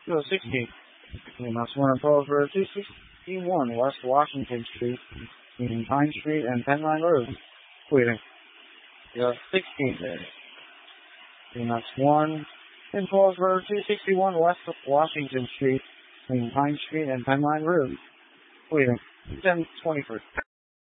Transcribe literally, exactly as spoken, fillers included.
Go sixteen. Mass one approach for two sixty-one West Washington Street, between Pine Street and Penn Line Road. Waiting. Go sixteen there. Mass one approach for two sixty-one West Washington Street, between Pine Street and Penn Line Road. Waiting. ten twenty-three.